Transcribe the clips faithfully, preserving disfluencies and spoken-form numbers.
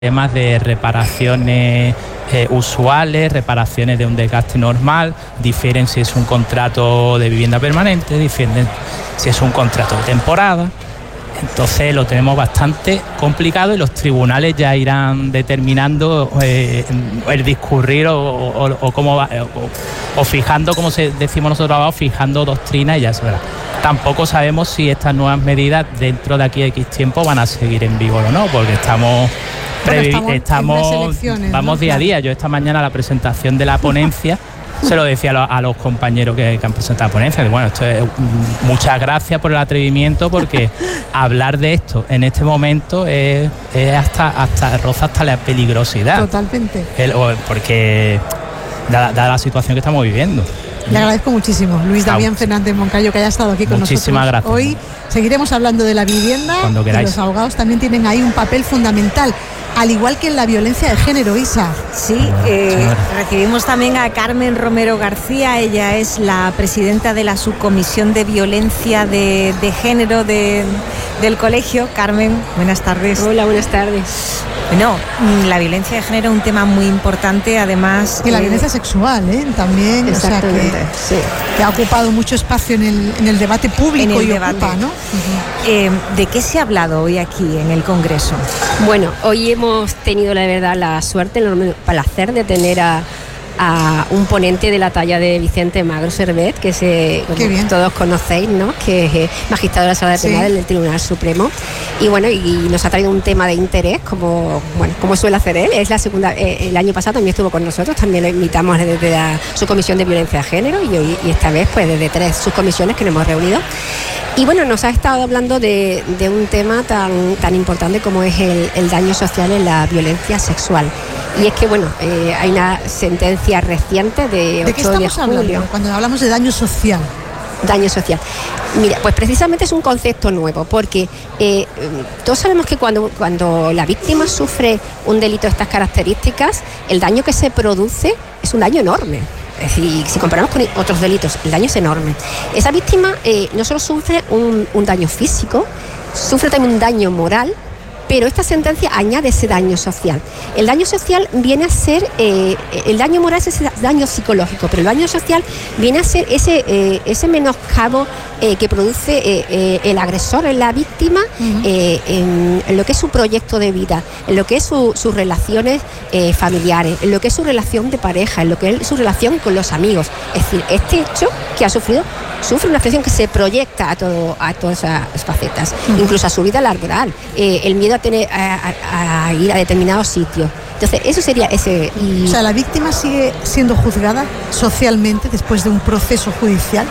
temas de reparaciones eh, usuales, reparaciones de un desgaste normal, difieren si es un contrato de vivienda permanente, difieren si es un contrato de temporada. Entonces lo tenemos bastante complicado y los tribunales ya irán determinando eh, el discurrir o, o, o cómo va, o, o fijando, como se, decimos nosotros, o fijando doctrina y ya se verá. Tampoco sabemos si estas nuevas medidas dentro de aquí a X tiempo van a seguir en vigor o no, porque estamos... Bueno, estamos, estamos vamos ¿no? día a día. Yo esta mañana a la presentación de la ponencia se lo decía a los, a los compañeros que, que han presentado la ponencia. Bueno, esto es, muchas gracias por el atrevimiento, porque hablar de esto en este momento es, es hasta hasta roza hasta la peligrosidad. Totalmente. El, porque dada, dada la situación que estamos viviendo. Le agradezco muchísimo, Luis Damián Fernández Moncayo, que haya estado aquí con Muchísimas nosotros. Gracias. Hoy seguiremos hablando de la vivienda. Cuando queráis. Y los abogados también tienen ahí un papel fundamental, al igual que en la violencia de género, Isa. Sí, eh, recibimos también a Carmen Romero García. Ella es la presidenta de la subcomisión de violencia de, de género de, del colegio. Carmen, buenas tardes. Hola, buenas tardes. Bueno, la violencia de género es un tema muy importante, además... Y la eh, violencia sexual, ¿eh? También, exactamente, o sea que, sí. que ha ocupado mucho espacio en el, en el debate público en el y debate. ocupa, ¿no? Uh-huh. Eh, ¿De qué se ha hablado hoy aquí en el Congreso? Bueno, hoy hemos tenido, la verdad, la suerte, el placer de tener a... a un ponente de la talla de Vicente Magro Servet, que se, como todos conocéis, ¿no? Que es magistrado de la Sala de Penal sí. del Tribunal Supremo, y bueno, y nos ha traído un tema de interés, como bueno, como suele hacer él. Es la segunda, eh, el año pasado también estuvo con nosotros, también lo invitamos desde la subcomisión de violencia de género, y hoy y esta vez pues desde tres subcomisiones que nos hemos reunido. Y bueno, nos ha estado hablando de, de un tema tan, tan importante como es el, el daño social en la violencia sexual. Y es que, bueno, eh, hay una sentencia reciente de ¿De qué ocho de estamos julio. hablando cuando hablamos de daño social? Daño social. Mira, pues precisamente es un concepto nuevo, porque eh, todos sabemos que cuando, cuando la víctima sufre un delito de estas características, el daño que se produce es un daño enorme. Es decir, si comparamos con otros delitos, el daño es enorme. Esa víctima eh, no solo sufre un, un daño físico, sufre también un daño moral, pero esta sentencia añade ese daño social. El daño social viene a ser, eh, el daño moral es ese daño psicológico, pero el daño social viene a ser ese, eh, ese menoscabo eh, que produce eh, eh, el agresor en la víctima, uh-huh. eh, en, en lo que es su proyecto de vida, en lo que es su, sus relaciones eh, familiares, en lo que es su relación de pareja, en lo que es su relación con los amigos. Es decir, este hecho que ha sufrido, sufre una afección que se proyecta a, todo, a todas esas facetas, uh-huh. incluso a su vida laboral, eh, el miedo a tener a, a, a ir a determinados sitios. Entonces, eso sería ese... Y... O sea, ¿la víctima sigue siendo juzgada socialmente después de un proceso judicial?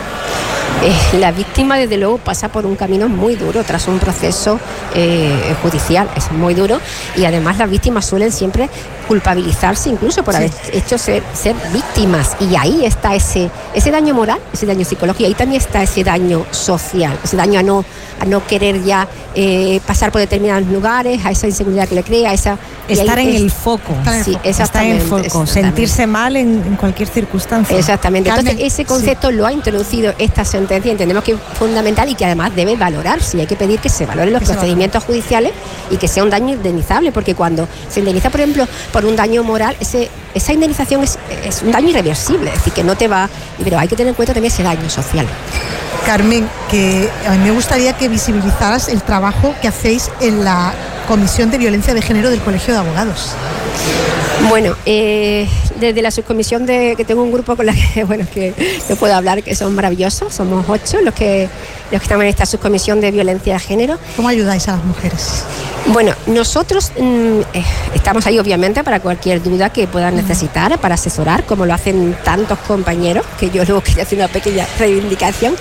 Eh, la víctima, desde luego, pasa por un camino muy duro tras un proceso eh, judicial, es muy duro, y además las víctimas suelen siempre culpabilizarse incluso por sí. haber hecho ser, ser víctimas, y ahí está ese, ese daño moral, ese daño psicológico, y ahí también está ese daño social, ese daño a no, a no querer ya eh, pasar por determinados lugares, a esa inseguridad que le crea, a esa... Estar en el foco, sí, estar en el foco, sentirse mal en, en cualquier circunstancia. Exactamente. Entonces, Carmen, ese concepto sí. lo ha introducido esta sentencia, entendemos que es fundamental y que además debe valorarse. Hay que pedir que se valoren los que procedimientos judiciales y que sea un daño indemnizable, porque cuando se indemniza, por ejemplo, por un daño moral, ese, esa indemnización es, es un daño irreversible, es decir, que no te va... Pero hay que tener en cuenta también ese daño social. Carmen, que a mí me gustaría que visibilizaras el trabajo que hacéis en la Comisión de Violencia de Género del Colegio de Abogados. Bueno, eh, desde la subcomisión de que tengo un grupo con la que bueno que no puedo hablar, que son maravillosos, somos ocho los que los que estamos en esta subcomisión de violencia de género. ¿Cómo ayudáis a las mujeres? Bueno, nosotros mm, eh, estamos ahí obviamente para cualquier duda que puedan necesitar, para asesorar, como lo hacen tantos compañeros, que yo luego quería hacer una pequeña reivindicación,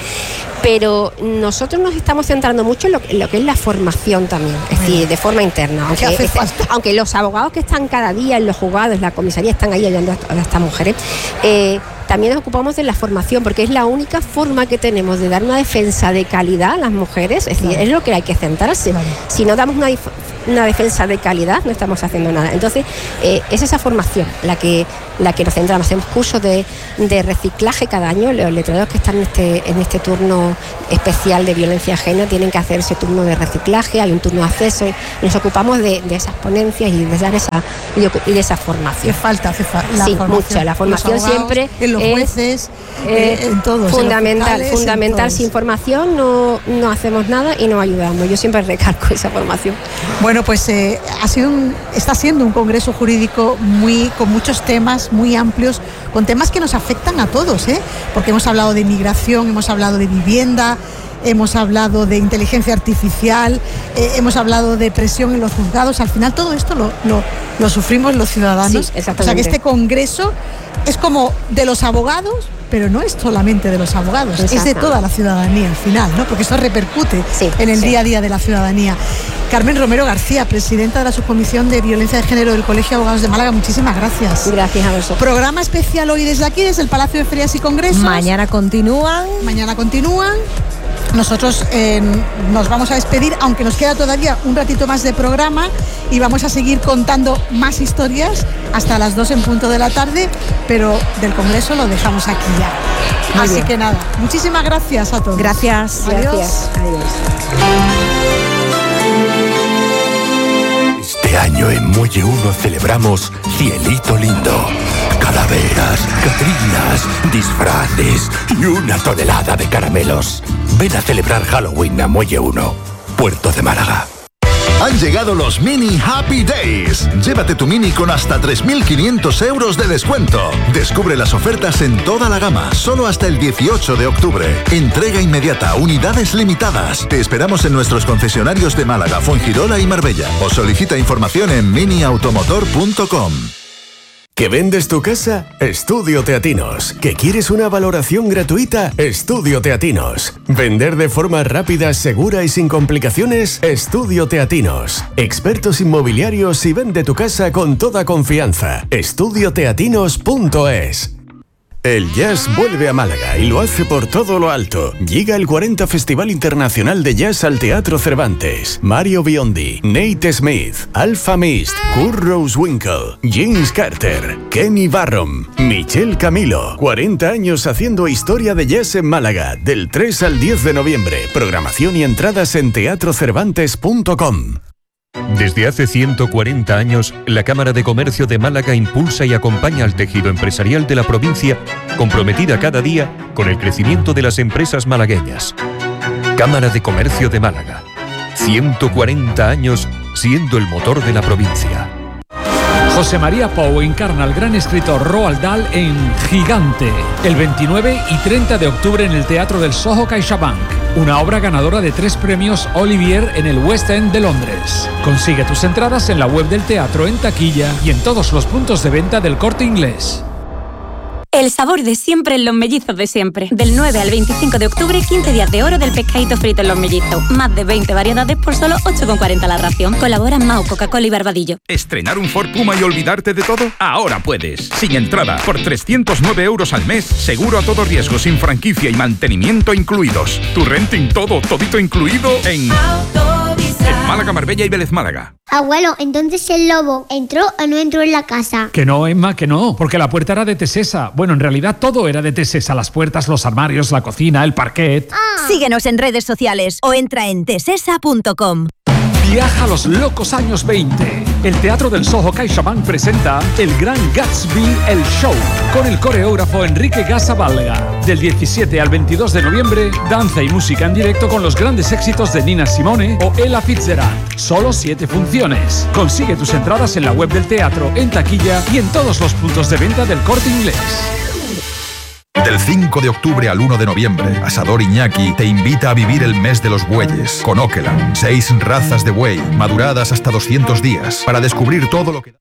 pero nosotros nos estamos centrando mucho en lo, en lo que es la formación también, es decir, de forma interna. Aunque, este, aunque los abogados que están cada día en los juzgados, en la comisaría, están ahí ayudando a, a estas mujeres, eh, también nos ocupamos de la formación, porque es la única forma que tenemos de dar una defensa de calidad a las mujeres, es decir, claro. es lo que hay que centrarse. Claro. Si no damos una una defensa de calidad, no estamos haciendo nada. Entonces, eh, es esa formación la que, la que nos centramos. Hacemos cursos de, de reciclaje cada año. Los letrados que están en este, en este turno especial de violencia de género tienen que hacer ese turno de reciclaje, hay un turno de acceso, y nos ocupamos de, de esas ponencias y de dar esa, y de esa formación. ¿Qué falta? Hace falta la sí, formación. mucho. La formación los abogados, siempre en los es, jueces, eh, en todos. Fundamental, en los fundamental. Sin formación no, no hacemos nada y no ayudamos. Yo siempre recalco esa formación. Bueno, pues eh, ha sido un, está siendo un congreso jurídico muy con muchos temas muy amplios, con temas que nos afectan a todos, ¿eh? Porque hemos hablado de inmigración, hemos hablado de vivienda, hemos hablado de inteligencia artificial, eh, hemos hablado de presión en los juzgados. Al final todo esto lo, lo, lo sufrimos los ciudadanos. Sí, exactamente. O sea que este congreso es como de los abogados, pero no es solamente de los abogados, es de toda la ciudadanía al final, ¿no? Porque eso repercute sí, en el sí. día a día de la ciudadanía. Carmen Romero García, presidenta de la Subcomisión de Violencia de Género del Colegio de Abogados de Málaga, muchísimas gracias. Gracias a vosotros. Programa especial hoy desde aquí, desde el Palacio de Ferias y Congresos. Mañana continúan. Mañana continúan. Nosotros eh, nos vamos a despedir, aunque nos queda todavía un ratito más de programa y vamos a seguir contando más historias hasta las dos en punto de la tarde, pero del Congreso lo dejamos aquí ya. Muy Así bien. que nada, muchísimas gracias a todos. Gracias. Adiós. Gracias. Adiós. Este año en Muelle uno celebramos Cielito Lindo. Calaveras, catrinas, disfraces y una tonelada de caramelos. Ven a celebrar Halloween a Muelle uno, Puerto de Málaga. Han llegado los Mini Happy Days. Llévate tu Mini con hasta tres mil quinientos euros de descuento. Descubre las ofertas en toda la gama, solo hasta el dieciocho de octubre. Entrega inmediata, unidades limitadas. Te esperamos en nuestros concesionarios de Málaga, Fuengirola y Marbella. O solicita información en mini automotor punto com. ¿Que vendes tu casa? Estudio Teatinos. ¿Que quieres una valoración gratuita? Estudio Teatinos. ¿Vender de forma rápida, segura y sin complicaciones? Estudio Teatinos. Expertos inmobiliarios y vende tu casa con toda confianza. estudio teatinos punto es. El jazz vuelve a Málaga y lo hace por todo lo alto. Llega el cuarenta Festival Internacional de Jazz al Teatro Cervantes. Mario Biondi, Nate Smith, Alfa Mist, Kurt Rosewinkle, James Carter, Kenny Barron, Michelle Camilo. cuarenta años haciendo historia de jazz en Málaga, del tres al diez de noviembre. Programación y entradas en teatro cervantes punto com. Desde hace ciento cuarenta años, la Cámara de Comercio de Málaga impulsa y acompaña al tejido empresarial de la provincia, comprometida cada día con el crecimiento de las empresas malagueñas. Cámara de Comercio de Málaga. ciento cuarenta años siendo el motor de la provincia. José María Pou encarna al gran escritor Roald Dahl en Gigante, el veintinueve y treinta de octubre en el Teatro del Soho CaixaBank, una obra ganadora de tres premios Olivier en el West End de Londres. Consigue tus entradas en la web del teatro, en taquilla y en todos los puntos de venta del Corte Inglés. El sabor de siempre en Los Mellizos de siempre. Del nueve al veinticinco de octubre, quince días de oro del pescadito frito en Los Mellizos. Más de veinte variedades por solo ocho con cuarenta la ración. Colaboran Mau, Coca-Cola y Barbadillo. ¿Estrenar un Ford Puma y olvidarte de todo? Ahora puedes. Sin entrada, por trescientos nueve euros al mes, seguro a todo riesgo, sin franquicia y mantenimiento incluidos. Tu renting todo, todito incluido en... En Málaga, Marbella y Vélez Málaga. Abuelo, entonces el lobo ¿entró o no entró en la casa? Que no, Emma, que no, porque la puerta era de Tesesa. Bueno, en realidad todo era de Tesesa. Las puertas, los armarios, la cocina, el parquet. Ah. Síguenos en redes sociales o entra en tesesa punto com. Viaja a los locos años veinte. El Teatro del Soho CaixaBank presenta El Gran Gatsby, el show, con el coreógrafo Enrique Gasa Valga. Del diecisiete al veintidós de noviembre, danza y música en directo con los grandes éxitos de Nina Simone o Ella Fitzgerald. Solo siete funciones. Consigue tus entradas en la web del teatro, en taquilla y en todos los puntos de venta del Corte Inglés. Del cinco de octubre al uno de noviembre, Asador Iñaki te invita a vivir el mes de los bueyes con Okeland. Seis razas de buey, maduradas hasta doscientos días, para descubrir todo lo que...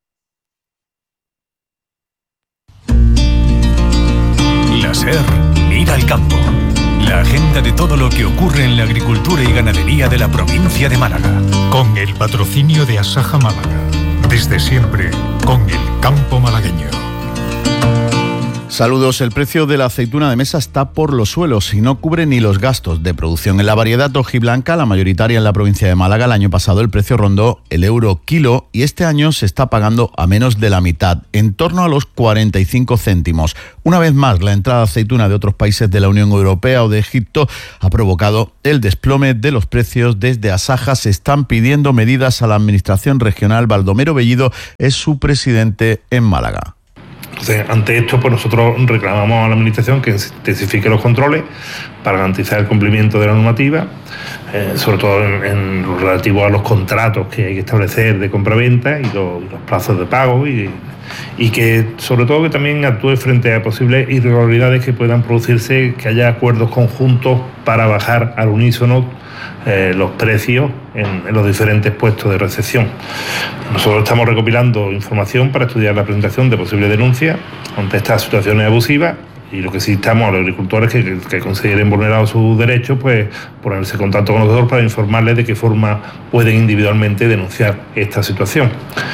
La SER mira al campo. La agenda de todo lo que ocurre en la agricultura y ganadería de la provincia de Málaga. Con el patrocinio de Asaja Málaga. Desde siempre, con el campo malagueño. Saludos. El precio de la aceituna de mesa está por los suelos y no cubre ni los gastos de producción. En la variedad hojiblanca, la mayoritaria en la provincia de Málaga, el año pasado el precio rondó el euro kilo y este año se está pagando a menos de la mitad, en torno a los cuarenta y cinco céntimos. Una vez más, la entrada de aceituna de otros países de la Unión Europea o de Egipto ha provocado el desplome de los precios. Desde Asaja se están pidiendo medidas a la Administración Regional. Baldomero Bellido es su presidente en Málaga. Entonces, ante esto, pues nosotros reclamamos a la Administración que intensifique los controles para garantizar el cumplimiento de la normativa, eh, sobre todo en, en lo relativo a los contratos que hay que establecer de compraventa y los, los plazos de pago, y, y que, sobre todo, que también actúe frente a posibles irregularidades que puedan producirse, que haya acuerdos conjuntos para bajar al unísono Eh, los precios en, en los diferentes puestos de recepción. Nosotros estamos recopilando información para estudiar la presentación de posibles denuncias ante estas situaciones abusivas, y lo que sí estamos a los agricultores que, que consideren vulnerados sus derechos, pues ponerse en contacto con nosotros para informarles de qué forma pueden individualmente denunciar esta situación.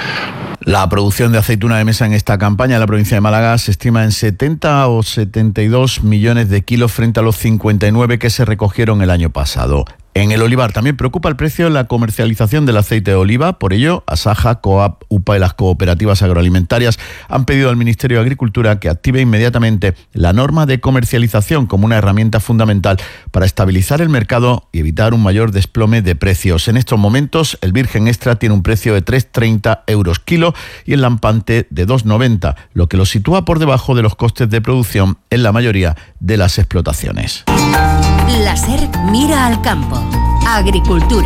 La producción de aceituna de mesa en esta campaña en la provincia de Málaga se estima en setenta o setenta y dos millones de kilos frente a los cincuenta y nueve que se recogieron el año pasado. En el olivar también preocupa el precio en la comercialización del aceite de oliva. Por ello, Asaja, Coap, U P A y las cooperativas agroalimentarias han pedido al Ministerio de Agricultura que active inmediatamente la norma de comercialización como una herramienta fundamental para estabilizar el mercado y evitar un mayor desplome de precios. En estos momentos, el virgen extra tiene un precio de tres coma treinta euros kilo y el lampante de dos coma noventa, lo que lo sitúa por debajo de los costes de producción en la mayoría de las explotaciones. La SER mira al campo. Agricultura.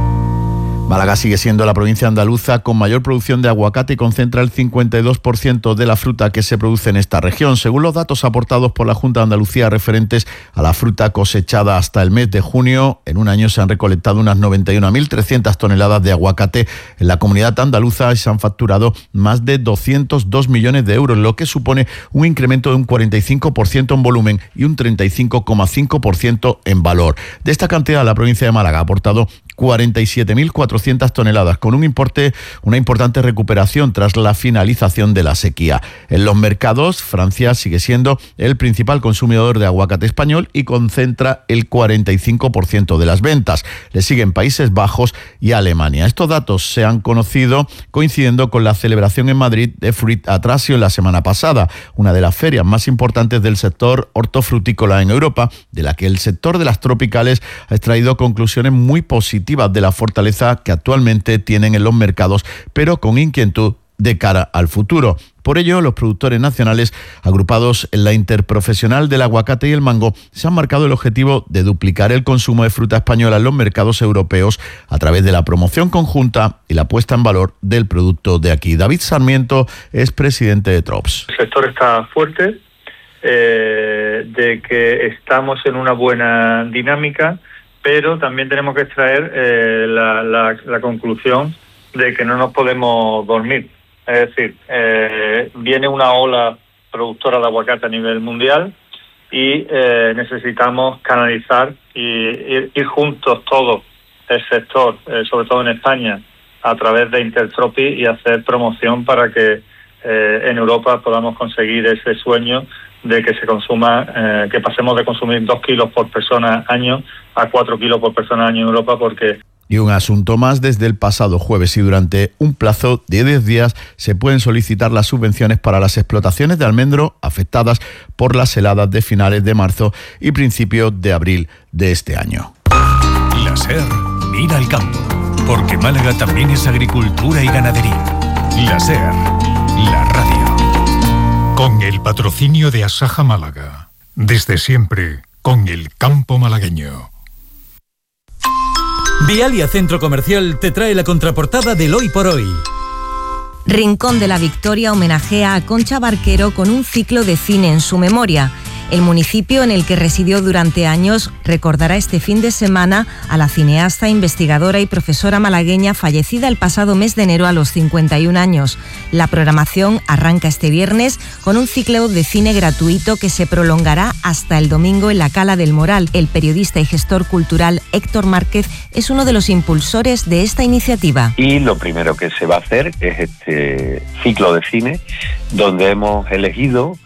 Málaga sigue siendo la provincia andaluza con mayor producción de aguacate y concentra el cincuenta y dos por ciento de la fruta que se produce en esta región. Según los datos aportados por la Junta de Andalucía referentes a la fruta cosechada hasta el mes de junio, en un año se han recolectado unas noventa y una mil trescientas toneladas de aguacate en la comunidad andaluza y se han facturado más de doscientos dos millones de euros, lo que supone un incremento de un cuarenta y cinco por ciento en volumen y un treinta y cinco coma cinco por ciento en valor. De esta cantidad, la provincia de Málaga ha aportado cuarenta y siete mil cuatrocientas toneladas, con un importe, una importante recuperación tras la finalización de la sequía. En los mercados, Francia sigue siendo el principal consumidor de aguacate español y concentra el cuarenta y cinco por ciento de las ventas. Le siguen Países Bajos y Alemania. Estos datos se han conocido coincidiendo con la celebración en Madrid de Fruit Atrasio en la semana pasada, una de las ferias más importantes del sector hortofrutícola en Europa, de la que el sector de las tropicales ha extraído conclusiones muy positivas de la fortaleza que actualmente tienen en los mercados, pero con inquietud de cara al futuro. Por ello, los productores nacionales, agrupados en la Interprofesional del Aguacate y el Mango, se han marcado el objetivo de duplicar el consumo de fruta española en los mercados europeos a través de la promoción conjunta y la puesta en valor del producto de aquí. David Sarmiento es presidente de Trops. El sector está fuerte, eh, de que estamos en una buena dinámica, pero también tenemos que extraer eh, la, la, la conclusión de que no nos podemos dormir. Es decir, eh, viene una ola productora de aguacate a nivel mundial y eh, necesitamos canalizar y ir, ir juntos todos, el sector, eh, sobre todo en España, a través de Intertropi y hacer promoción para que eh, en Europa podamos conseguir ese sueño de que se consuma, eh, que pasemos de consumir dos kilos por persona año a cuatro kilos por persona año en Europa, porque... Y un asunto más, desde el pasado jueves y durante un plazo de diez días se pueden solicitar las subvenciones para las explotaciones de almendro afectadas por las heladas de finales de marzo y principios de abril de este año. La SER mira al campo, porque Málaga también es agricultura y ganadería. La SER, la radio. Con el patrocinio de Asaja Málaga. Desde siempre, con el campo malagueño. Vialia Centro Comercial te trae la contraportada del Hoy por Hoy. Rincón de la Victoria homenajea a Concha Barquero con un ciclo de cine en su memoria. El municipio en el que residió durante años recordará este fin de semana a la cineasta, investigadora y profesora malagueña fallecida el pasado mes de enero a los cincuenta y un años. La programación arranca este viernes con un ciclo de cine gratuito que se prolongará hasta el domingo en la Cala del Moral. El periodista y gestor cultural Héctor Márquez es uno de los impulsores de esta iniciativa. Y lo primero que se va a hacer es este ciclo de cine donde hemos elegido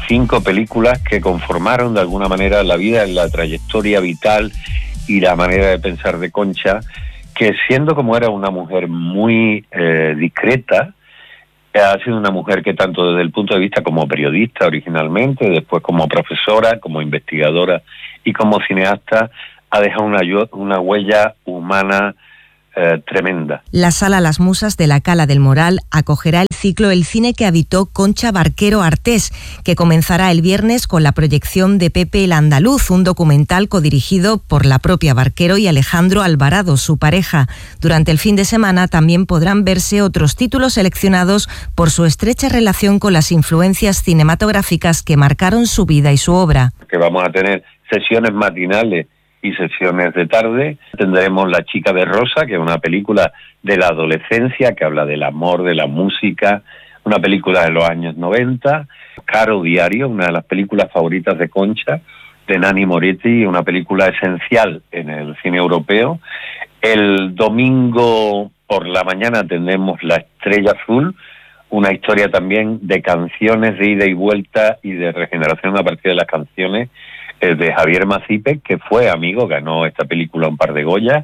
cinco películas que conformaron de alguna manera la vida, la trayectoria vital y la manera de pensar de Concha, que siendo como era una mujer muy eh, discreta, ha sido una mujer que tanto desde el punto de vista como periodista originalmente, después como profesora, como investigadora y como cineasta, ha dejado una, una huella humana eh, tremenda. La Sala Las Musas de la Cala del Moral acogerá el ciclo El cine que habitó Concha Barquero Artés, que comenzará el viernes con la proyección de Pepe el Andaluz, un documental codirigido por la propia Barquero y Alejandro Alvarado, su pareja. Durante el fin de semana también podrán verse otros títulos seleccionados por su estrecha relación con las influencias cinematográficas que marcaron su vida y su obra. Que vamos a tener sesiones matinales y sesiones de tarde. Tendremos La chica de rosa, que es una película de la adolescencia que habla del amor, de la música, una película de los años noventa. Caro Diario, una de las películas favoritas de Concha, de Nanni Moretti, una película esencial en el cine europeo. El domingo por la mañana tendremos La estrella azul, una historia también de canciones de ida y vuelta y de regeneración a partir de las canciones, de Javier Macipe, que fue amigo, ganó esta película un par de Goya,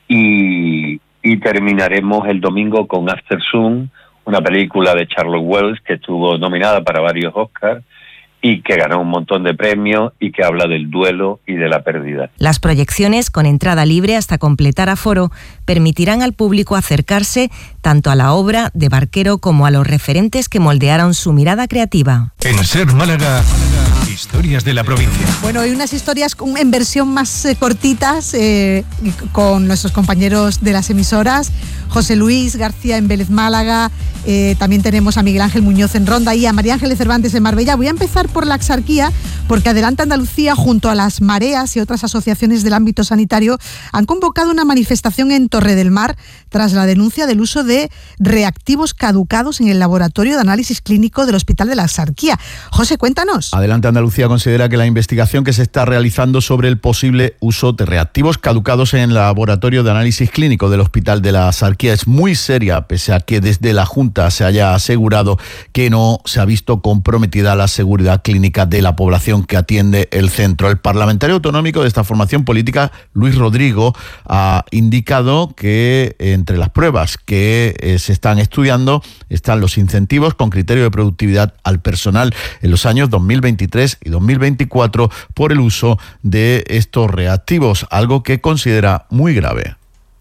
y, y terminaremos el domingo con After Sun, una película de Charlotte Wells que estuvo nominada para varios Oscars y que ganó un montón de premios y que habla del duelo y de la pérdida. Las proyecciones, con entrada libre hasta completar aforo, permitirán al público acercarse tanto a la obra de Barquero como a los referentes que moldearon su mirada creativa. En Ser Málaga, historias de la provincia. Bueno, hay unas historias en versión más eh, cortitas eh, con nuestros compañeros de las emisoras. José Luis García en Vélez Málaga, eh, también tenemos a Miguel Ángel Muñoz en Ronda y a María Ángeles Cervantes en Marbella. Voy a empezar por la Axarquía, porque Adelante Andalucía, junto a las Mareas y otras asociaciones del ámbito sanitario, han convocado una manifestación en Torre del Mar tras la denuncia del uso de reactivos caducados en el laboratorio de análisis clínico del Hospital de la Axarquía. José, cuéntanos. Adelante Andalucía considera que la investigación que se está realizando sobre el posible uso de reactivos caducados en el laboratorio de análisis clínico del Hospital de la Axarquía es muy seria, pese a que desde la Junta se haya asegurado que no se ha visto comprometida la seguridad clínica de la población que atiende el centro. El parlamentario autonómico de esta formación política, Luis Rodrigo, ha indicado que entre las pruebas que eh, se están estudiando están los incentivos con criterio de productividad al personal en los años dos mil veintitrés y dos mil veinticuatro por el uso de estos reactivos, algo que considera muy grave.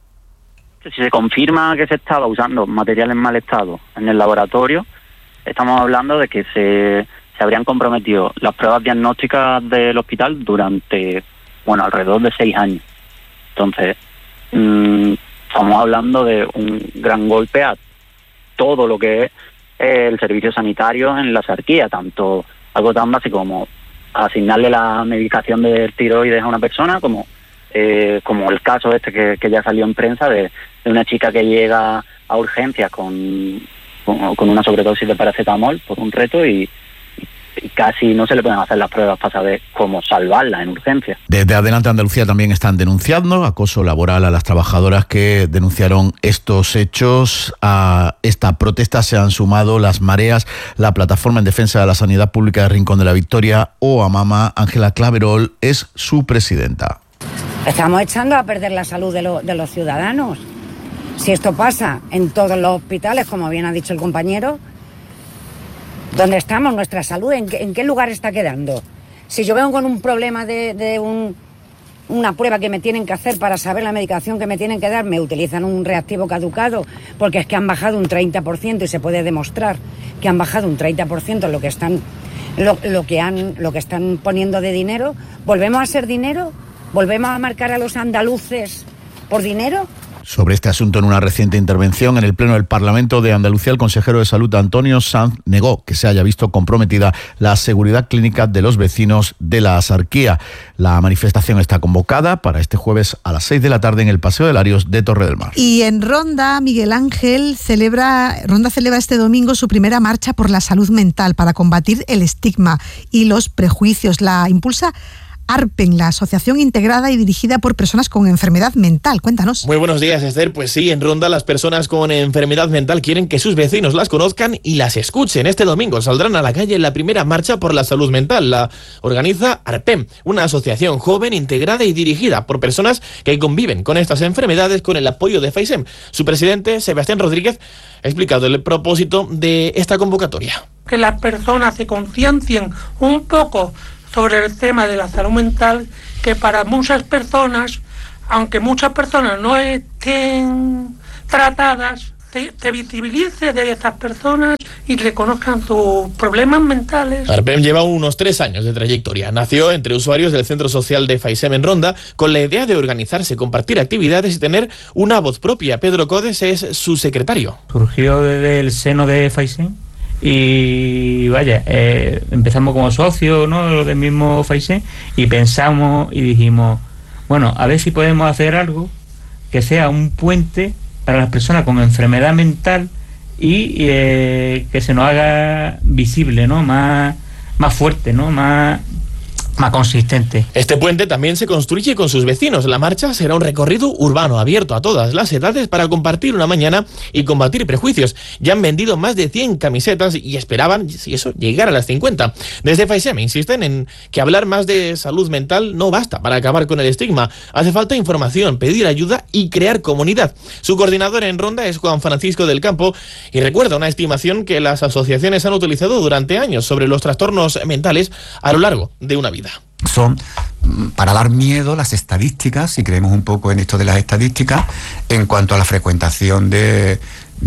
Si se confirma que se estaba usando material en mal estado en el laboratorio, estamos hablando de que se, se habrían comprometido las pruebas diagnósticas del hospital durante, bueno, alrededor de seis años. Entonces, mmm, estamos hablando de un gran golpe a todo lo que es el servicio sanitario en la Axarquía, tanto algo tan básico como asignarle la medicación de tiroides a una persona, como eh, como el caso este que, que ya salió en prensa de, de una chica que llega a urgencias con, con, con una sobredosis de paracetamol por un reto y, y casi no se le pueden hacer las pruebas para saber cómo salvarla en urgencias. Desde Adelante Andalucía también están denunciando acoso laboral a las trabajadoras que denunciaron estos hechos. A esta protesta se han sumado las Mareas, la Plataforma en Defensa de la Sanidad Pública de Rincón de la Victoria o AMAMA. Ángela Claverol es su presidenta. Estamos echando a perder la salud de, lo, de los ciudadanos. Si esto pasa en todos los hospitales, como bien ha dicho el compañero, ¿dónde estamos? ¿Nuestra salud? ¿En qué, en qué lugar está quedando? Si yo vengo con un problema de, de un, una prueba que me tienen que hacer para saber la medicación que me tienen que dar, me utilizan un reactivo caducado, porque es que han bajado un treinta por ciento y se puede demostrar que han bajado un treinta por ciento lo que están, lo, lo que han, lo que están poniendo de dinero. ¿Volvemos a ser dinero? ¿Volvemos a marcar a los andaluces por dinero? Sobre este asunto, en una reciente intervención en el Pleno del Parlamento de Andalucía, el consejero de Salud, Antonio Sanz, negó que se haya visto comprometida la seguridad clínica de los vecinos de la Axarquía. La manifestación está convocada para este jueves a las seis de la tarde en el Paseo de Larios de Torre del Mar. Y en Ronda, Miguel Ángel celebra, Ronda celebra este domingo su primera marcha por la salud mental para combatir el estigma y los prejuicios. La impulsa ARPEN, la asociación integrada y dirigida por personas con enfermedad mental. Cuéntanos. Muy buenos días, Esther. Pues sí, en Ronda las personas con enfermedad mental quieren que sus vecinos las conozcan y las escuchen. Este domingo saldrán a la calle en la primera marcha por la salud mental. La organiza ARPEN, una asociación joven, integrada y dirigida por personas que conviven con estas enfermedades con el apoyo de FAISEM. Su presidente, Sebastián Rodríguez, ha explicado el propósito de esta convocatoria. Que las personas se conciencien un poco sobre el tema de la salud mental, que para muchas personas, aunque muchas personas no estén tratadas, se, se visibilice de estas personas y reconozcan sus problemas mentales. ARPEN lleva unos tres años de trayectoria. Nació entre usuarios del Centro Social de FAISEM en Ronda con la idea de organizarse, compartir actividades y tener una voz propia. Pedro Codes es su secretario. Surgió desde el seno de FAISEM. Y vaya, eh, empezamos como socios, ¿no?, del mismo FAISEM, y pensamos y dijimos, bueno, a ver si podemos hacer algo que sea un puente para las personas con enfermedad mental y eh, que se nos haga visible, ¿no?, más, más fuerte, ¿no?, más... más consistente. Este puente también se construye con sus vecinos. La marcha será un recorrido urbano abierto a todas las edades para compartir una mañana y combatir prejuicios. Ya han vendido más de cien camisetas y esperaban, si eso, llegar a las cincuenta. Desde FAISEM insisten en que hablar más de salud mental no basta para acabar con el estigma. Hace falta información, pedir ayuda y crear comunidad. Su coordinador en Ronda es Juan Francisco del Campo y recuerda una estimación que las asociaciones han utilizado durante años sobre los trastornos mentales a lo largo de una vida. Son, para dar miedo, las estadísticas, si creemos un poco en esto de las estadísticas, en cuanto a la frecuentación de,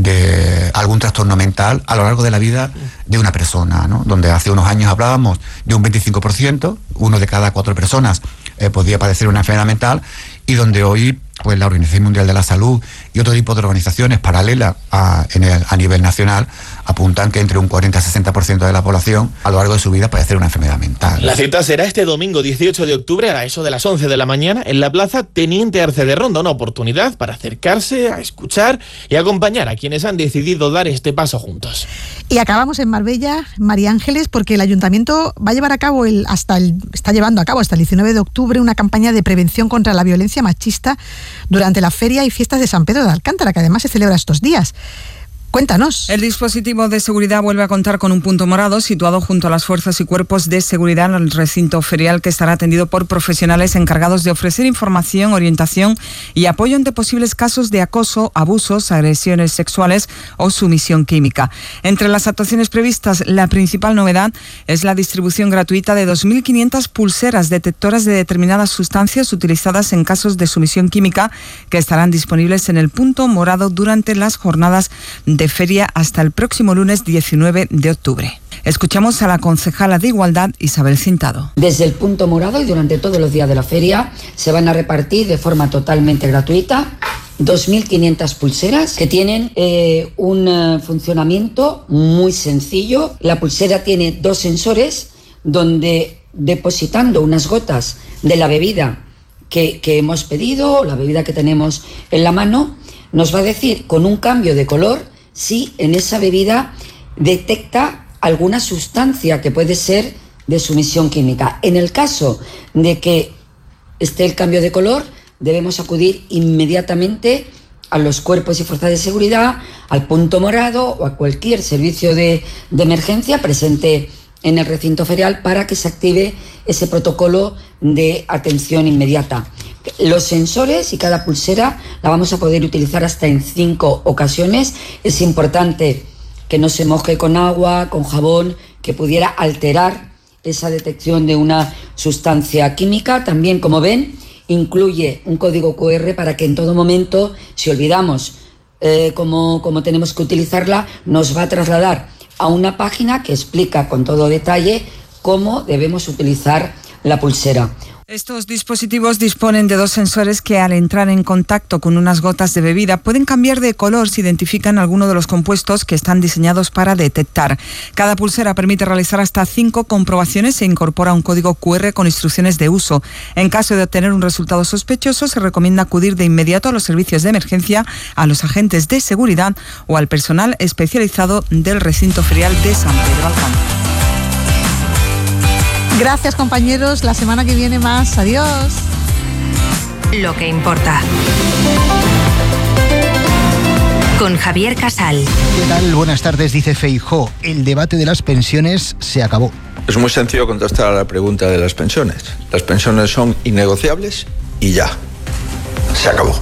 de algún trastorno mental a lo largo de la vida de una persona, ¿no? Donde hace unos años hablábamos de un veinticinco por ciento, uno de cada cuatro personas eh, podía padecer una enfermedad mental, y donde hoy pues la Organización Mundial de la Salud y otro tipo de organizaciones paralelas a, en el, a nivel nacional apuntan que entre un cuarenta a sesenta por ciento de la población a lo largo de su vida puede hacer una enfermedad mental. La cita será este domingo dieciocho de octubre a eso de las once de la mañana en la Plaza Teniente Arce de Ronda, una oportunidad para acercarse, a escuchar y acompañar a quienes han decidido dar este paso juntos. Y acabamos en Marbella, María Ángeles, porque el Ayuntamiento va a llevar a cabo el, hasta el, está llevando a cabo hasta el diecinueve de octubre una campaña de prevención contra la violencia machista durante la feria y fiestas de San Pedro de Alcántara, que además se celebra estos días. Cuéntanos. El dispositivo de seguridad vuelve a contar con un punto morado situado junto a las fuerzas y cuerpos de seguridad en el recinto ferial, que estará atendido por profesionales encargados de ofrecer información, orientación y apoyo ante posibles casos de acoso, abusos, agresiones sexuales o sumisión química. Entre las actuaciones previstas, la principal novedad es la distribución gratuita de dos mil quinientas pulseras detectoras de determinadas sustancias utilizadas en casos de sumisión química, que estarán disponibles en el punto morado durante las jornadas de de feria hasta el próximo lunes diecinueve de octubre. Escuchamos a la concejala de Igualdad, Isabel Cintado. Desde el punto morado y durante todos los días de la feria se van a repartir de forma totalmente gratuita dos mil quinientas pulseras que tienen eh, un uh, funcionamiento muy sencillo. La pulsera tiene dos sensores donde, depositando unas gotas de la bebida que, que hemos pedido, la bebida que tenemos en la mano, nos va a decir con un cambio de color si en esa bebida detecta alguna sustancia que puede ser de sumisión química. En el caso de que esté el cambio de color, debemos acudir inmediatamente a los cuerpos y fuerzas de seguridad, al punto morado o a cualquier servicio de, de emergencia presente en el recinto ferial para que se active ese protocolo de atención inmediata. Los sensores y cada pulsera la vamos a poder utilizar hasta en cinco ocasiones. Es importante que no se moje con agua, con jabón, que pudiera alterar esa detección de una sustancia química. También, como ven, incluye un código cu erre para que en todo momento, si olvidamos eh, cómo, cómo tenemos que utilizarla, nos va a trasladar a una página que explica con todo detalle cómo debemos utilizar la pulsera. Estos dispositivos disponen de dos sensores que, al entrar en contacto con unas gotas de bebida, pueden cambiar de color si identifican alguno de los compuestos que están diseñados para detectar. Cada pulsera permite realizar hasta cinco comprobaciones e incorpora un código cu erre con instrucciones de uso. En caso de obtener un resultado sospechoso, se recomienda acudir de inmediato a los servicios de emergencia, a los agentes de seguridad o al personal especializado del recinto ferial de San Pedro Alcántara. Gracias, compañeros. La semana que viene más. Adiós. Lo que importa. Con Javier Casal. ¿Qué tal? Buenas tardes, dice Feijóo. El debate de las pensiones se acabó. Es muy sencillo contestar a la pregunta de las pensiones. Las pensiones son innegociables y ya. Se acabó.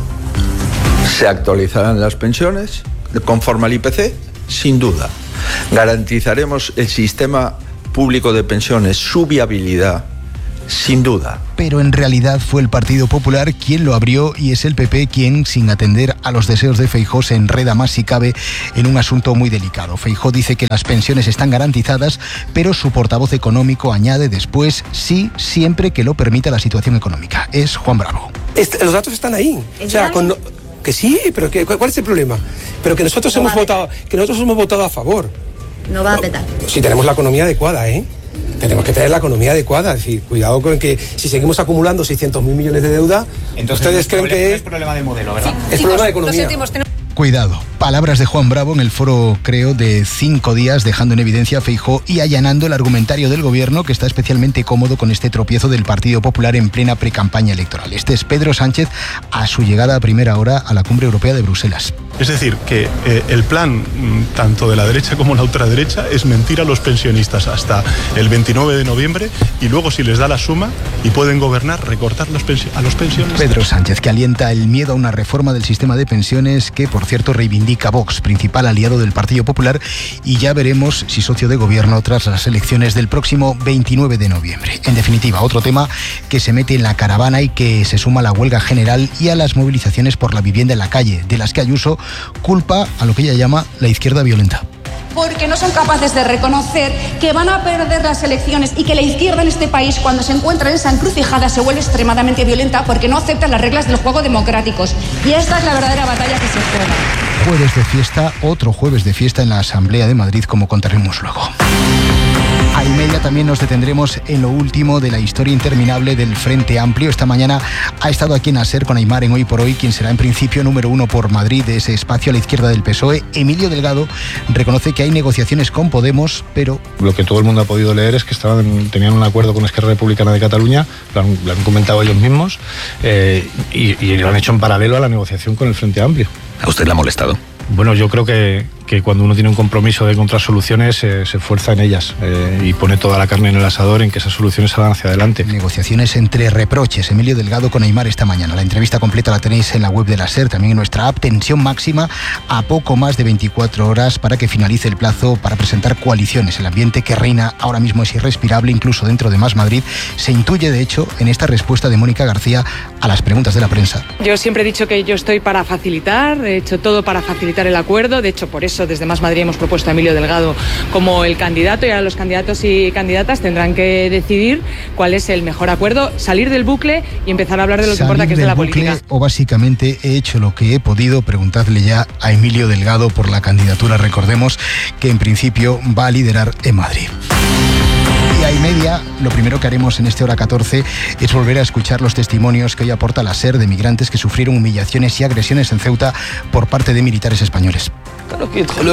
¿Se actualizarán las pensiones conforme al I P C? Sin duda. ¿Garantizaremos el sistema público de pensiones, su viabilidad? Sin duda. Pero en realidad fue el Partido Popular quien lo abrió y es el P P quien, sin atender a los deseos de Feijóo, se enreda más si cabe en un asunto muy delicado. Feijóo dice que las pensiones están garantizadas, pero su portavoz económico añade después sí, siempre que lo permita la situación económica. Es Juan Bravo. Este, los datos están ahí. O sea, con, que sí, pero que, ¿cuál es el problema? Pero que nosotros no hemos votado, que nosotros hemos votado a favor. No va a petar. Si tenemos la economía adecuada, ¿eh? Tenemos que tener la economía adecuada, es decir, cuidado con que si seguimos acumulando seiscientos mil millones de deuda, entonces ustedes creen que es problema de modelo, ¿verdad? Sí, es problema de economía. Cuidado. Palabras de Juan Bravo en el foro, creo, de cinco días, dejando en evidencia a Feijóo y allanando el argumentario del gobierno, que está especialmente cómodo con este tropiezo del Partido Popular en plena precampaña electoral. Este es Pedro Sánchez a su llegada a primera hora a la Cumbre Europea de Bruselas. Es decir, que eh, el plan tanto de la derecha como la ultraderecha es mentir a los pensionistas hasta el veintinueve de noviembre y luego, si les da la suma y pueden gobernar, recortar los a los pensionistas. Pedro Sánchez, que alienta el miedo a una reforma del sistema de pensiones que, por cierto, reivindica Vox, principal aliado del Partido Popular, y ya veremos si socio de gobierno tras las elecciones del próximo veintinueve de noviembre. En definitiva, otro tema que se mete en la caravana y que se suma a la huelga general y a las movilizaciones por la vivienda en la calle, de las que Ayuso culpa a lo que ella llama la izquierda violenta. Porque no son capaces de reconocer que van a perder las elecciones y que la izquierda en este país, cuando se encuentra en esa encrucijada, se vuelve extremadamente violenta porque no acepta las reglas del juego democráticos. Y esta es la verdadera batalla que se juega. Jueves de fiesta, otro jueves de fiesta en la Asamblea de Madrid, como contaremos luego. A y media también nos detendremos en lo último de la historia interminable del Frente Amplio. Esta mañana ha estado aquí en ASER con Aimar en Hoy por Hoy, quien será en principio número uno por Madrid de ese espacio a la izquierda del P S O E. Emilio Delgado reconoce que hay negociaciones con Podemos, pero... Lo que todo el mundo ha podido leer es que estaban, tenían un acuerdo con Esquerra Republicana de Cataluña, lo han, lo han comentado ellos mismos, eh, y, y lo han hecho en paralelo a la negociación con el Frente Amplio. ¿A usted le ha molestado? Bueno, yo creo que, que cuando uno tiene un compromiso de encontrar soluciones, eh, se esfuerza en ellas eh, y pone toda la carne en el asador en que esas soluciones salgan hacia adelante. Negociaciones entre reproches. Emilio Delgado con Aimar esta mañana. La entrevista completa la tenéis en la web de la SER, también en nuestra app. Tensión máxima a poco más de veinticuatro horas para que finalice el plazo para presentar coaliciones. El ambiente que reina ahora mismo es irrespirable, incluso dentro de Más Madrid. Se intuye, de hecho, en esta respuesta de Mónica García a las preguntas de la prensa. Yo siempre he dicho que yo estoy para facilitar, he hecho todo para facilitar el acuerdo. De hecho, por eso desde Más Madrid hemos propuesto a Emilio Delgado como el candidato, y ahora los candidatos y candidatas tendrán que decidir cuál es el mejor acuerdo, salir del bucle y empezar a hablar de lo que importa, que es de la política. O básicamente he hecho lo que he podido. Preguntadle ya a Emilio Delgado por la candidatura. Recordemos que en principio va a liderar en Madrid. Y a y media, lo primero que haremos en este hora catorce es volver a escuchar los testimonios que hoy aporta la SER de migrantes que sufrieron humillaciones y agresiones en Ceuta por parte de militares españoles. Algunos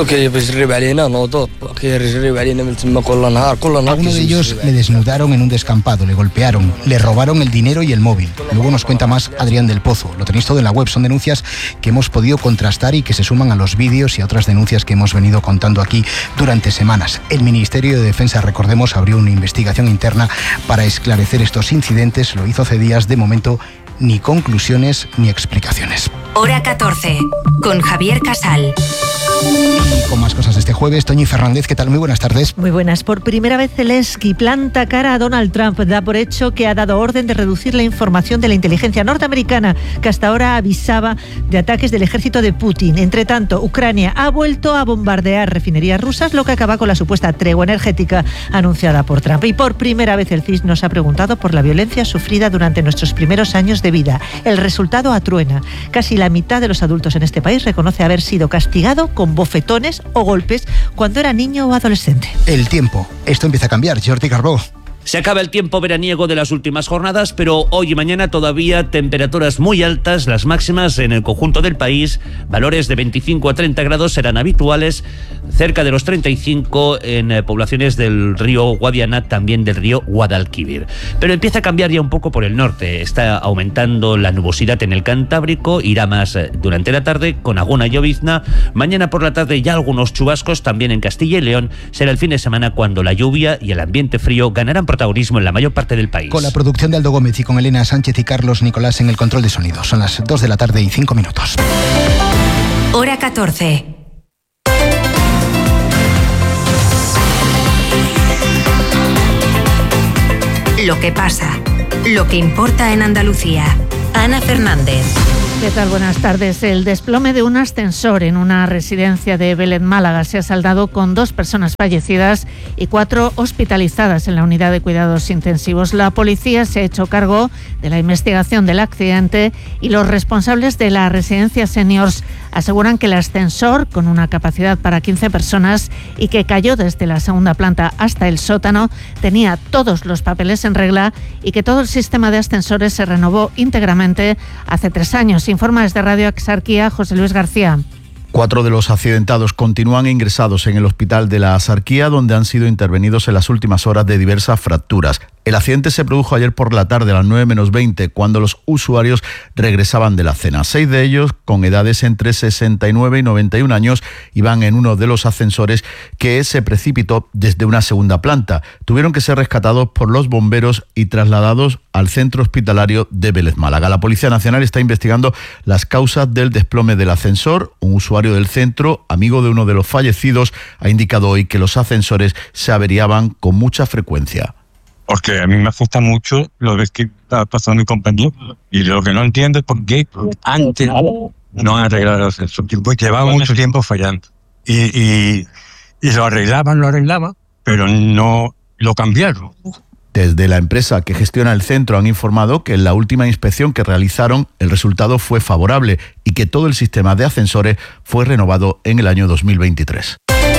de ellos le desnudaron en un descampado, le golpearon, le robaron el dinero y el móvil. Luego nos cuenta más Adrián del Pozo. Lo tenéis todo en la web. Son denuncias que hemos podido contrastar y que se suman a los vídeos y a otras denuncias que hemos venido contando aquí durante semanas. El Ministerio de Defensa, recordemos, abrió una investigación interna para esclarecer estos incidentes. Lo hizo hace días. De momento, ni conclusiones ni explicaciones. Hora catorce, con Javier Casal. Y con más cosas de este jueves, Toñi Fernández, ¿qué tal? Muy buenas tardes. Muy buenas. Por primera vez Zelensky planta cara a Donald Trump. Da por hecho que ha dado orden de reducir la información de la inteligencia norteamericana, que hasta ahora avisaba de ataques del ejército de Putin. Entre tanto, Ucrania ha vuelto a bombardear refinerías rusas, lo que acaba con la supuesta tregua energética anunciada por Trump. Y por primera vez el C I S nos ha preguntado por la violencia sufrida durante nuestros primeros años de vida. El resultado atruena. Casi la mitad de los adultos en este país reconoce haber sido castigado con bofetones o golpes cuando era niño o adolescente. El tiempo. Esto empieza a cambiar. Jordi Carbó. Se acaba el tiempo veraniego de las últimas jornadas, pero hoy y mañana todavía temperaturas muy altas, las máximas en el conjunto del país, valores de veinticinco a treinta grados serán habituales, cerca de los treinta y cinco en eh, poblaciones del río Guadiana, también del río Guadalquivir. Pero empieza a cambiar ya un poco por el norte, está aumentando la nubosidad en el Cantábrico, irá más eh, durante la tarde con alguna llovizna, mañana por la tarde ya algunos chubascos también en Castilla y León, será el fin de semana cuando la lluvia y el ambiente frío ganarán protagonismo en la mayor parte del país. Con la producción de Aldo Gómez y con Elena Sánchez y Carlos Nicolás en el control de sonido. Son las dos de la tarde y cinco minutos. Hora catorce. Lo que pasa, lo que importa en Andalucía. Ana Fernández. ¿Qué tal? Buenas tardes. El desplome de un ascensor en una residencia de Vélez, Málaga, se ha saldado con dos personas fallecidas y cuatro hospitalizadas en la unidad de cuidados intensivos. La policía se ha hecho cargo de la investigación del accidente y los responsables de la residencia Seniors aseguran que el ascensor, con una capacidad para quince personas y que cayó desde la segunda planta hasta el sótano, tenía todos los papeles en regla y que todo el sistema de ascensores se renovó íntegramente hace tres años. Informa desde Radio Axarquía José Luis García. Cuatro de los accidentados continúan ingresados en el hospital de la Axarquía, donde han sido intervenidos en las últimas horas de diversas fracturas. El accidente se produjo ayer por la tarde a las nueve menos veinte, cuando los usuarios regresaban de la cena. Seis de ellos, con edades entre sesenta y nueve y noventa y un años, iban en uno de los ascensores que se precipitó desde una segunda planta. Tuvieron que ser rescatados por los bomberos y trasladados al centro hospitalario de Vélez, Málaga. La Policía Nacional está investigando las causas del desplome del ascensor. Un usuario del centro, amigo de uno de los fallecidos, ha indicado hoy que los ascensores se averiaban con mucha frecuencia. Porque a mí me afecta mucho lo que está pasando mi compañero. Y lo que no entiendo es por qué antes no han arreglado el ascensor. Llevaba mucho tiempo fallando. Y, y, y lo arreglaban, lo arreglaban, pero no lo cambiaron. Desde la empresa que gestiona el centro han informado que en la última inspección que realizaron el resultado fue favorable y que todo el sistema de ascensores fue renovado en el año dos mil veintitrés.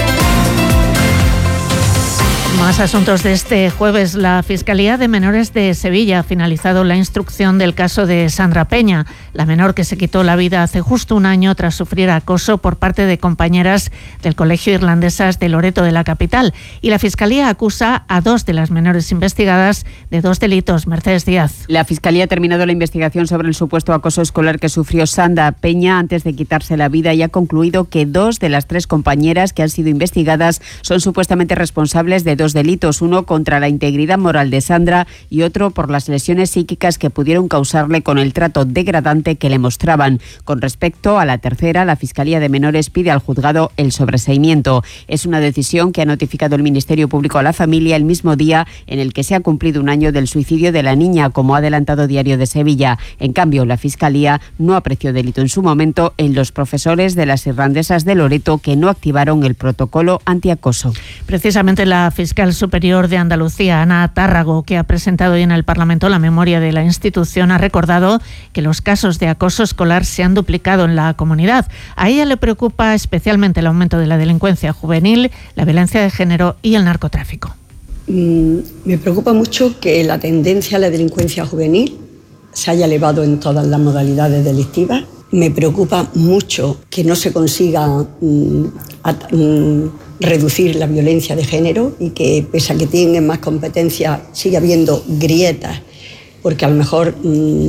Más asuntos de este jueves. La Fiscalía de Menores de Sevilla ha finalizado la instrucción del caso de Sandra Peña, la menor que se quitó la vida hace justo un año tras sufrir acoso por parte de compañeras del Colegio Irlandesas de Loreto de la capital. Y la Fiscalía acusa a dos de las menores investigadas de dos delitos. Mercedes Díaz. La Fiscalía ha terminado la investigación sobre el supuesto acoso escolar que sufrió Sandra Peña antes de quitarse la vida y ha concluido que dos de las tres compañeras que han sido investigadas son supuestamente responsables de dos delitos, uno contra la integridad moral de Sandra y otro por las lesiones psíquicas que pudieron causarle con el trato degradante que le mostraban. Con respecto a la tercera, la Fiscalía de Menores pide al juzgado el sobreseimiento. Es una decisión que ha notificado el Ministerio Público a la familia el mismo día en el que se ha cumplido un año del suicidio de la niña, como ha adelantado Diario de Sevilla. En cambio, la Fiscalía no apreció delito en su momento en los profesores de las irlandesas de Loreto que no activaron el protocolo antiacoso. Precisamente la Fiscalía Fiscal Superior de Andalucía, Ana Tárrago, que ha presentado hoy en el Parlamento la memoria de la institución, ha recordado que los casos de acoso escolar se han duplicado en la comunidad. A ella le preocupa especialmente el aumento de la delincuencia juvenil, la violencia de género y el narcotráfico. Mm, me preocupa mucho que la tendencia a la delincuencia juvenil se haya elevado en todas las modalidades delictivas. Me preocupa mucho que no se consiga mm, at, mm, reducir la violencia de género y que, pese a que tienen más competencia, sigue habiendo grietas porque a lo mejor mmm,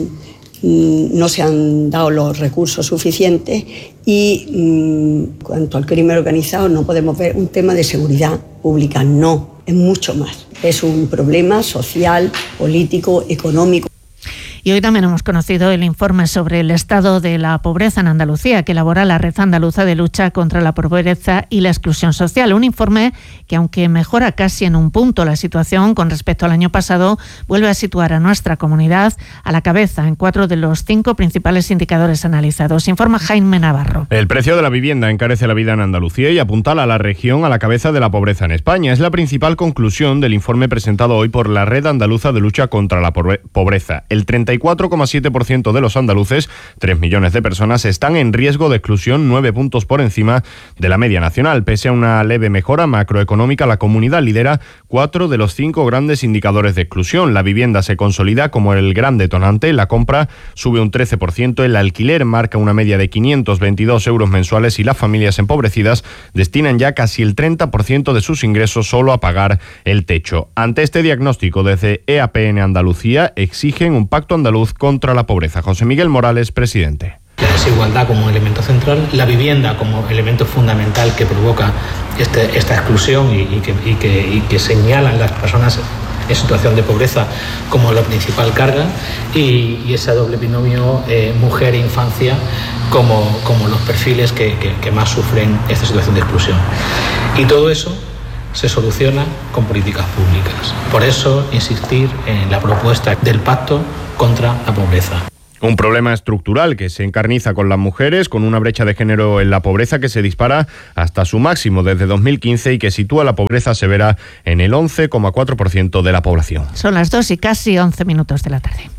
no se han dado los recursos suficientes. Y en cuanto al crimen organizado, no podemos ver un tema de seguridad pública, no, es mucho más. Es un problema social, político, económico. Y hoy también hemos conocido el informe sobre el estado de la pobreza en Andalucía que elabora la Red Andaluza de Lucha contra la Pobreza y la Exclusión Social. Un informe que, aunque mejora casi en un punto la situación con respecto al año pasado, vuelve a situar a nuestra comunidad a la cabeza en cuatro de los cinco principales indicadores analizados. Informa Jaime Navarro. El precio de la vivienda encarece la vida en Andalucía y apuntala a la región a la cabeza de la pobreza en España. Es la principal conclusión del informe presentado hoy por la Red Andaluza de Lucha contra la Pobreza. El treinta y y cuatro coma siete por ciento de los andaluces, tres millones de personas, están en riesgo de exclusión, nueve puntos por encima de la media nacional. Pese a una leve mejora macroeconómica, la comunidad lidera cuatro de los cinco grandes indicadores de exclusión. La vivienda se consolida como el gran detonante, la compra sube un trece por ciento, el alquiler marca una media de quinientos veintidós euros mensuales y las familias empobrecidas destinan ya casi el treinta por ciento de sus ingresos solo a pagar el techo. Ante este diagnóstico, desde E A P N Andalucía exigen un pacto andaluz contra la pobreza. José Miguel Morales, presidente. La desigualdad como elemento central, la vivienda como elemento fundamental que provoca este, esta exclusión y, y, que, y, que, y que señalan las personas en situación de pobreza como la principal carga, y, y ese doble binomio eh, mujer e infancia como, como los perfiles que, que, que más sufren esta situación de exclusión. Y todo eso se soluciona con políticas públicas. Por eso insistir en la propuesta del pacto contra la pobreza. Un problema estructural que se encarniza con las mujeres, con una brecha de género en la pobreza que se dispara hasta su máximo desde dos mil quince y que sitúa la pobreza severa en el once coma cuatro por ciento de la población. Son las dos y casi once minutos de la tarde.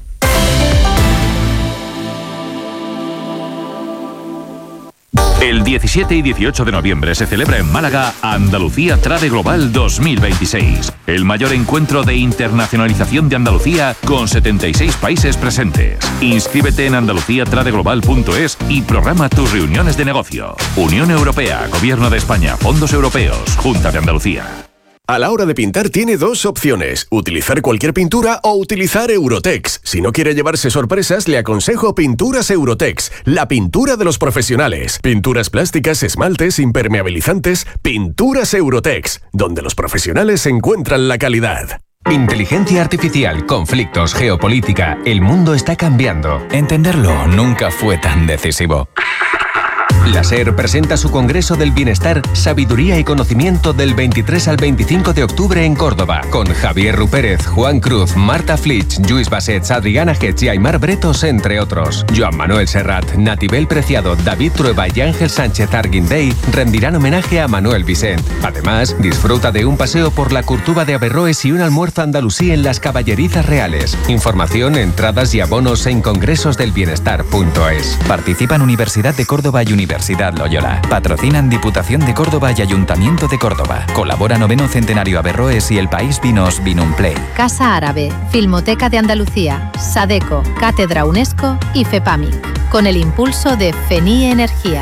El diecisiete y dieciocho de noviembre se celebra en Málaga Andalucía Trade Global dos mil veintiséis, el mayor encuentro de internacionalización de Andalucía con setenta y seis países presentes. Inscríbete en andalucía trade global punto es y programa tus reuniones de negocio. Unión Europea, Gobierno de España, Fondos Europeos, Junta de Andalucía. A la hora de pintar tiene dos opciones, utilizar cualquier pintura o utilizar Eurotex. Si no quiere llevarse sorpresas, le aconsejo Pinturas Eurotex, la pintura de los profesionales. Pinturas plásticas, esmaltes, impermeabilizantes, Pinturas Eurotex, donde los profesionales encuentran la calidad. Inteligencia artificial, conflictos, geopolítica, el mundo está cambiando. Entenderlo nunca fue tan decisivo. La SER presenta su Congreso del Bienestar, Sabiduría y Conocimiento del veintitrés al veinticinco de octubre en Córdoba, con Javier Rupérez, Juan Cruz, Marta Flitsch, Lluís Bassets, Adriana Getz y Aymar Bretos, entre otros. Joan Manuel Serrat, Natibel Preciado, David Trueba y Ángel Sánchez Arguindey rendirán homenaje a Manuel Vicent. Además, disfruta de un paseo por la Curtuba de Averroes y un almuerzo andalusí en las Caballerizas Reales. Información, entradas y abonos en congresosdelbienestar punto es. Participan Universidad de Córdoba y Universidad Loyola. Patrocinan Diputación de Córdoba y Ayuntamiento de Córdoba. Colabora Noveno Centenario Averroes y El País Vinos Vinumplay. Casa Árabe, Filmoteca de Andalucía, Sadeco, Cátedra UNESCO y FEPAMIC, con el impulso de FENIE Energía.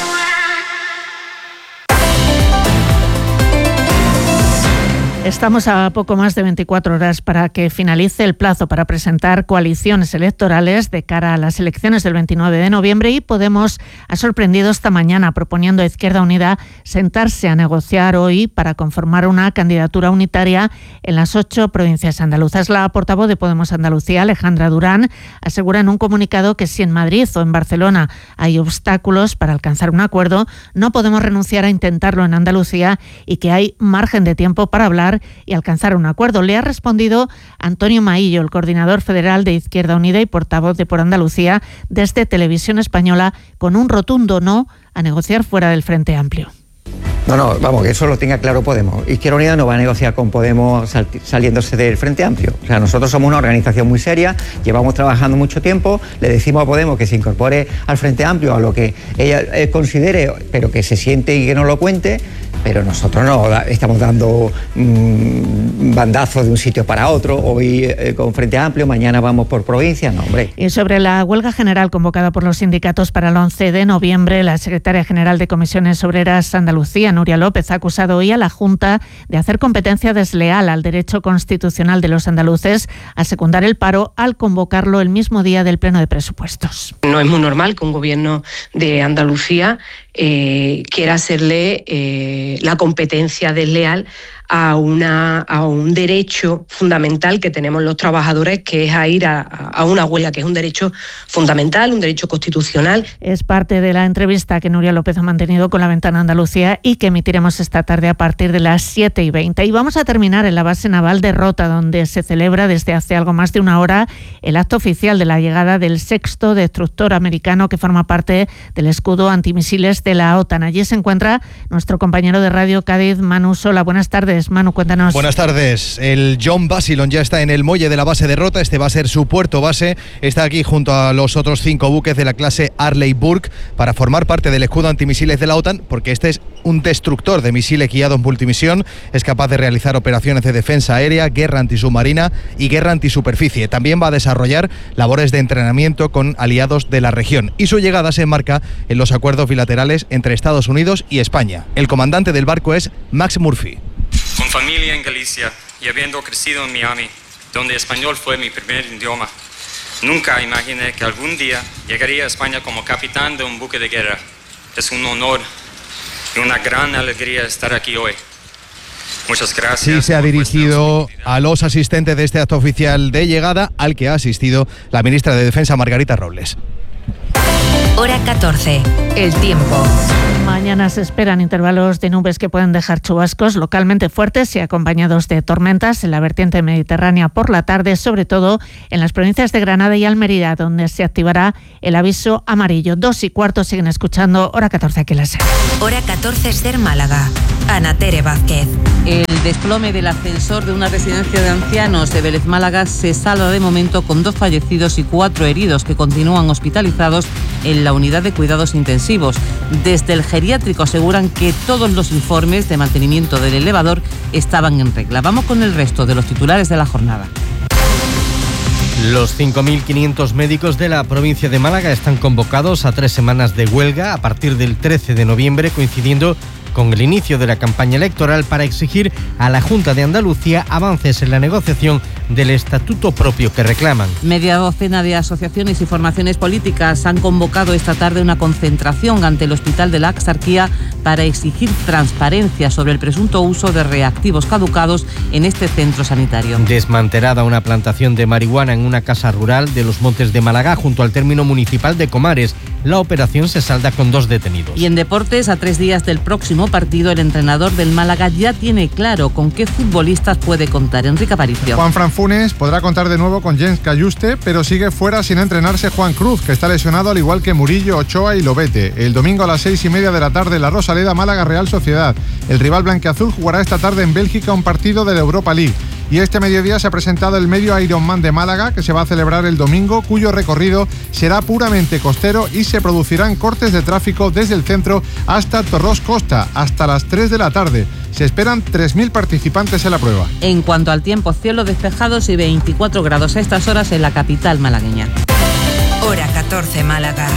Estamos a poco más de veinticuatro horas para que finalice el plazo para presentar coaliciones electorales de cara a las elecciones del veintinueve de noviembre y Podemos ha sorprendido esta mañana proponiendo a Izquierda Unida sentarse a negociar hoy para conformar una candidatura unitaria en las ocho provincias andaluzas. La portavoz de Podemos Andalucía, Alejandra Durán, asegura en un comunicado que si en Madrid o en Barcelona hay obstáculos para alcanzar un acuerdo, no podemos renunciar a intentarlo en Andalucía y que hay margen de tiempo para hablar y alcanzar un acuerdo. Le ha respondido Antonio Maillo, el coordinador federal de Izquierda Unida y portavoz de Por Andalucía, desde Televisión Española, con un rotundo no a negociar fuera del Frente Amplio. No, no, vamos, que eso lo tenga claro Podemos. Izquierda Unida no va a negociar con Podemos sal- saliéndose del Frente Amplio. O sea, nosotros somos una organización muy seria, llevamos trabajando mucho tiempo, le decimos a Podemos que se incorpore al Frente Amplio, a lo que ella eh, considere, pero que se siente y que no lo cuente, pero nosotros no da, estamos dando mmm, bandazos de un sitio para otro, hoy eh, con Frente Amplio, mañana vamos por provincias, no, hombre. Y sobre la huelga general convocada por los sindicatos para el once de noviembre, la secretaria general de Comisiones Obreras Andalucía, Nuria López, ha acusado hoy a la Junta de hacer competencia desleal al derecho constitucional de los andaluces a secundar el paro al convocarlo el mismo día del pleno de presupuestos. No es muy normal que un gobierno de Andalucía eh, quiera hacerle eh, la competencia desleal a, una, a un derecho fundamental que tenemos los trabajadores, que es a ir a, a una huelga, que es un derecho fundamental, un derecho constitucional. Es parte de la entrevista que Nuria López ha mantenido con La Ventana Andalucía y que emitiremos esta tarde a partir de las siete y veinte. Y vamos a terminar en la base naval de Rota, donde se celebra desde hace algo más de una hora el acto oficial de la llegada del sexto destructor americano que forma parte del escudo antimisiles de la OTAN. Allí se encuentra nuestro compañero de Radio Cádiz, Manu Sola. Buenas tardes. tardes. Manu, cuéntanos. Buenas tardes. El John Basildon ya está en el muelle de la base de Rota. Este va a ser su puerto base. Está aquí junto a los otros cinco buques de la clase Arleigh Burke para formar parte del escudo antimisiles de la OTAN, porque este es un destructor de misiles guiados multimisión. Es capaz de realizar operaciones de defensa aérea, guerra antisubmarina y guerra antisuperficie. También va a desarrollar labores de entrenamiento con aliados de la región. Y su llegada se enmarca en los acuerdos bilaterales entre Estados Unidos y España. El comandante del barco es Max Murphy. Con familia en Galicia y habiendo crecido en Miami, donde español fue mi primer idioma, nunca imaginé que algún día llegaría a España como capitán de un buque de guerra. Es un honor y una gran alegría estar aquí hoy. Muchas gracias. Sí, se ha dirigido a los asistentes de este acto oficial de llegada, al que ha asistido la ministra de Defensa, Margarita Robles. Hora catorce. El tiempo. Mañana se esperan intervalos de nubes que pueden dejar chubascos localmente fuertes y acompañados de tormentas en la vertiente mediterránea por la tarde, sobre todo en las provincias de Granada y Almería, donde se activará el aviso amarillo. Dos y cuarto siguen escuchando Hora catorce aquí en la SER. Hora catorce, SER Málaga. Ana Tere Vázquez. El desplome del ascensor de una residencia de ancianos de Vélez Málaga se salva de momento con dos fallecidos y cuatro heridos que continúan hospitalizados en la unidad de cuidados intensivos. Desde el geriátrico aseguran que todos los informes de mantenimiento del elevador estaban en regla. Vamos con el resto de los titulares de la jornada. Los cinco mil quinientos médicos de la provincia de Málaga están convocados a tres semanas de huelga a partir del trece de noviembre, coincidiendo con el inicio de la campaña electoral, para exigir a la Junta de Andalucía avances en la negociación del estatuto propio que reclaman. Media docena de asociaciones y formaciones políticas han convocado esta tarde una concentración ante el Hospital de la Axarquía para exigir transparencia sobre el presunto uso de reactivos caducados en este centro sanitario. Desmantelada una plantación de marihuana en una casa rural de los Montes de Málaga, junto al término municipal de Comares. La operación se salda con dos detenidos. Y en deportes, a tres días del próximo partido, el entrenador del Málaga ya tiene claro con qué futbolistas puede contar. Enrique Aparicio. Juanfran Funes podrá contar de nuevo con Jens Cayuste, pero sigue fuera sin entrenarse Juan Cruz, que está lesionado al igual que Murillo, Ochoa y Lobete. El domingo a las seis y media de la tarde, la Rosaleda, Málaga Real Sociedad. El rival blanquiazul jugará esta tarde en Bélgica un partido de la Europa League. Y este mediodía se ha presentado el medio Ironman de Málaga, que se va a celebrar el domingo, cuyo recorrido será puramente costero y se producirán cortes de tráfico desde el centro hasta Torros Costa, hasta las tres de la tarde. Se esperan tres mil participantes en la prueba. En cuanto al tiempo, cielos despejados y veinticuatro grados a estas horas en la capital malagueña. Hora catorce, Málaga.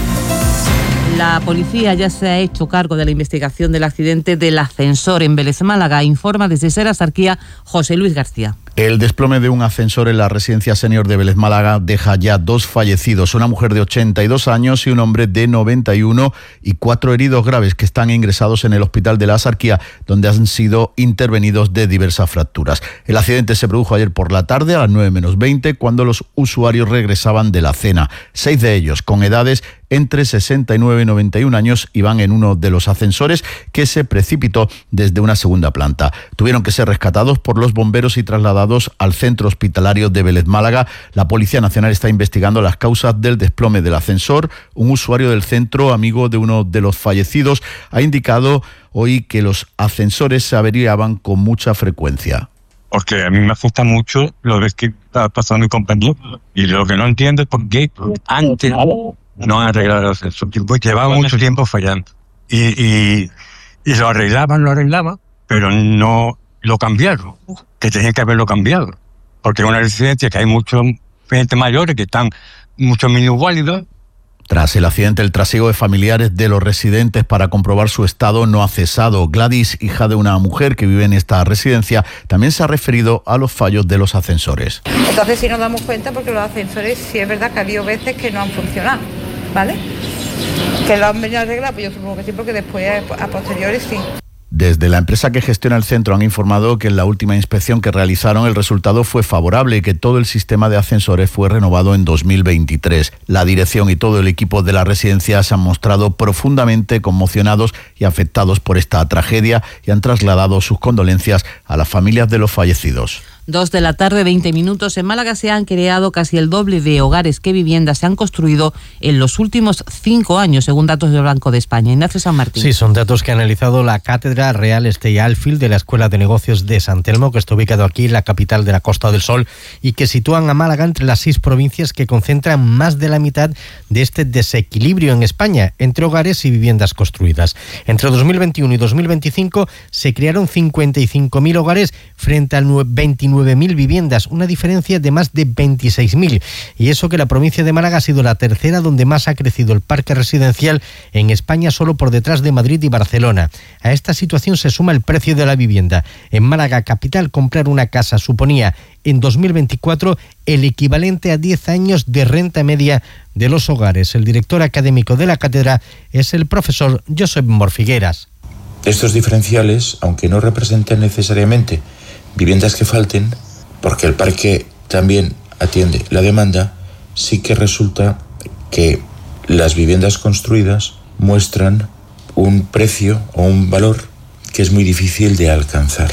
La policía ya se ha hecho cargo de la investigación del accidente del ascensor en Vélez Málaga. Informa desde SER Axarquía José Luis García. El desplome de un ascensor en la residencia senior de Vélez Málaga deja ya dos fallecidos, una mujer de ochenta y dos años y un hombre de noventa y uno, y cuatro heridos graves que están ingresados en el hospital de la Axarquía, donde han sido intervenidos de diversas fracturas. El accidente se produjo ayer por la tarde a las nueve menos veinte, cuando los usuarios regresaban de la cena. Seis de ellos, con edades entre sesenta y nueve y noventa y un años, iban en uno de los ascensores que se precipitó desde una segunda planta. Tuvieron que ser rescatados por los bomberos y trasladados al centro hospitalario de Vélez Málaga. La Policía Nacional está investigando las causas del desplome del ascensor. Un usuario del centro, amigo de uno de los fallecidos, ha indicado hoy que los ascensores se averiaban con mucha frecuencia. Porque a mí me asusta mucho lo que está pasando mi compañero, y lo que no entiendo es por qué antes no han arreglado el ascensor. Llevaba mucho tiempo fallando y, y, y lo arreglaban, lo arreglaban, pero no lo cambiaron, que tenían que haberlo cambiado, porque es una residencia que hay mucha gente mayores que están muchos minusválidos. Tras el accidente, el trasiego de familiares de los residentes para comprobar su estado no ha cesado. Gladys, hija de una mujer que vive en esta residencia, también se ha referido a los fallos de los ascensores. Entonces sí nos damos cuenta, porque los ascensores sí es verdad que ha habido veces que no han funcionado, ¿vale? Que lo han venido a arreglar, pues yo supongo que sí, porque después a posteriores sí. Desde la empresa que gestiona el centro han informado que en la última inspección que realizaron el resultado fue favorable y que todo el sistema de ascensores fue renovado en dos mil veintitrés. La dirección y todo el equipo de la residencia se han mostrado profundamente conmocionados y afectados por esta tragedia y han trasladado sus condolencias a las familias de los fallecidos. Dos de la tarde, veinte minutos. En Málaga se han creado casi el doble de hogares que viviendas se han construido en los últimos cinco años, según datos del Banco de España. Ignacio San Martín. Sí, son datos que ha analizado la Cátedra Real Estella Alfild de la Escuela de Negocios de San Telmo, que está ubicado aquí en la capital de la Costa del Sol, y que sitúan a Málaga entre las seis provincias que concentran más de la mitad de este desequilibrio en España entre hogares y viviendas construidas. Entre dos mil veintiuno y dos mil veinticinco se crearon cincuenta y cinco mil hogares frente a veintinueve mil viviendas, una diferencia de más de veintiséis mil. Y eso que la provincia de Málaga ha sido la tercera donde más ha crecido el parque residencial en España, solo por detrás de Madrid y Barcelona. A esta situación se suma el precio de la vivienda. En Málaga capital, comprar una casa suponía en dos mil veinticuatro el equivalente a diez años de renta media de los hogares. El director académico de la cátedra es el profesor Josep Morfigueras. Estos diferenciales, aunque no representen necesariamente viviendas que falten, porque el parque también atiende la demanda, sí que resulta que las viviendas construidas muestran un precio o un valor que es muy difícil de alcanzar.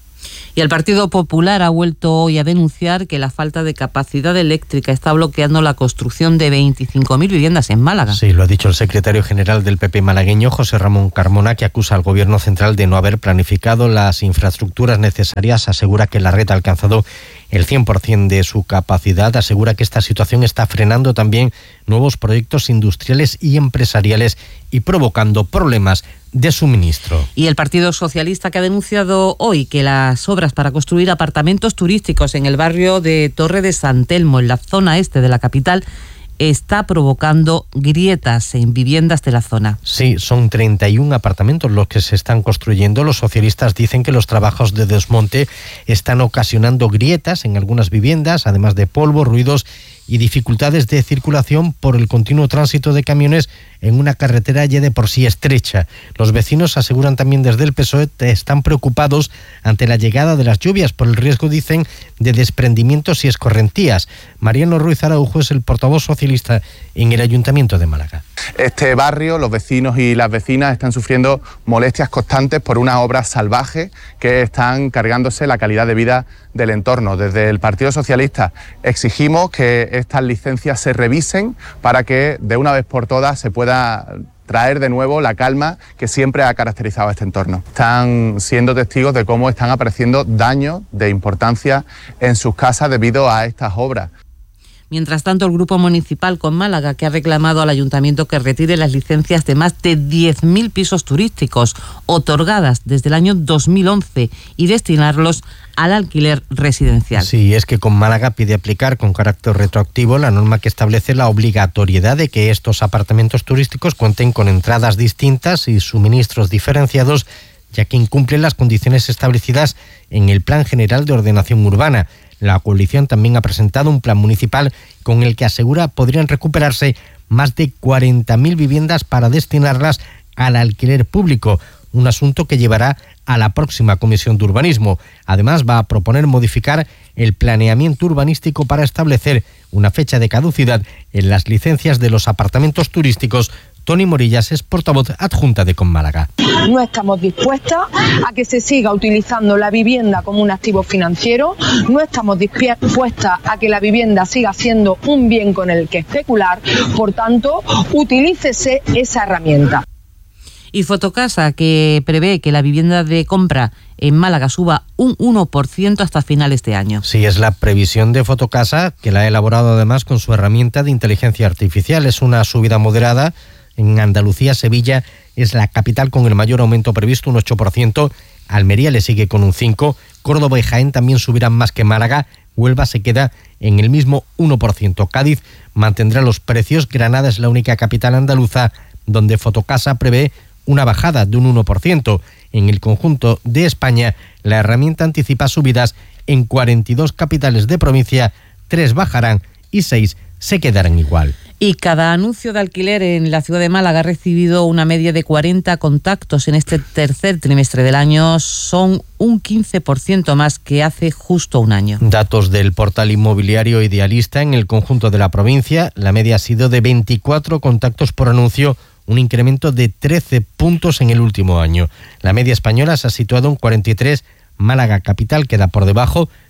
Y el Partido Popular ha vuelto hoy a denunciar que la falta de capacidad eléctrica está bloqueando la construcción de veinticinco mil viviendas en Málaga. Sí, lo ha dicho el secretario general del P P malagueño, José Ramón Carmona, que acusa al Gobierno central de no haber planificado las infraestructuras necesarias. Asegura que la red ha alcanzado el cien por ciento de su capacidad. Asegura que esta situación está frenando también nuevos proyectos industriales y empresariales y provocando problemas de suministro. Y el Partido Socialista, que ha denunciado hoy que las obras para construir apartamentos turísticos en el barrio de Torre de San Telmo, en la zona este de la capital, está provocando grietas en viviendas de la zona. Sí, son treinta y un apartamentos los que se están construyendo. Los socialistas dicen que los trabajos de desmonte están ocasionando grietas en algunas viviendas, además de polvo, ruidos y dificultades de circulación por el continuo tránsito de camiones en una carretera ya de por sí estrecha. Los vecinos aseguran también desde el P S O E que están preocupados ante la llegada de las lluvias por el riesgo, dicen, de desprendimientos y escorrentías. Mariano Ruiz Araujo es el portavoz socialista en el Ayuntamiento de Málaga. Este barrio, los vecinos y las vecinas están sufriendo molestias constantes por unas obras salvajes que están cargándose la calidad de vida del entorno. Desde el Partido Socialista exigimos que estas licencias se revisen para que de una vez por todas se pueda traer de nuevo la calma que siempre ha caracterizado este entorno. Están siendo testigos de cómo están apareciendo daños de importancia en sus casas debido a estas obras. Mientras tanto, el Grupo Municipal con Málaga, que ha reclamado al Ayuntamiento que retire las licencias de más de diez mil pisos turísticos otorgadas desde el año dos mil once y destinarlos al alquiler residencial. Sí, es que con Málaga pide aplicar con carácter retroactivo la norma que establece la obligatoriedad de que estos apartamentos turísticos cuenten con entradas distintas y suministros diferenciados, ya que incumplen las condiciones establecidas en el Plan General de Ordenación Urbana. La coalición también ha presentado un plan municipal con el que asegura podrían recuperarse más de cuarenta mil viviendas para destinarlas al alquiler público, un asunto que llevará a la próxima Comisión de Urbanismo. Además, va a proponer modificar el planeamiento urbanístico para establecer una fecha de caducidad en las licencias de los apartamentos turísticos. Toni Morillas es portavoz adjunta de Con Málaga. No estamos dispuestas a que se siga utilizando la vivienda como un activo financiero, no estamos dispuestas a que la vivienda siga siendo un bien con el que especular, por tanto, utilícese esa herramienta. Y Fotocasa, que prevé que la vivienda de compra en Málaga suba un uno por ciento hasta finales de año. Sí, es la previsión de Fotocasa, que la ha elaborado además con su herramienta de inteligencia artificial. Es una subida moderada. En Andalucía, Sevilla es la capital con el mayor aumento previsto, un ocho por ciento. Almería le sigue con un cinco por ciento. Córdoba y Jaén también subirán más que Málaga. Huelva se queda en el mismo uno por ciento. Cádiz mantendrá los precios. Granada es la única capital andaluza donde Fotocasa prevé una bajada de un uno por ciento. En el conjunto de España, la herramienta anticipa subidas en cuarenta y dos capitales de provincia, tres bajarán y seis se quedarán igual. Y cada anuncio de alquiler en la ciudad de Málaga ha recibido una media de cuarenta contactos en este tercer trimestre del año. Son un quince por ciento más que hace justo un año. Datos del portal inmobiliario Idealista. En el conjunto de la provincia, la media ha sido de veinticuatro contactos por anuncio, un incremento de trece puntos en el último año. La media española se ha situado en cuarenta y tres. Málaga capital queda por debajo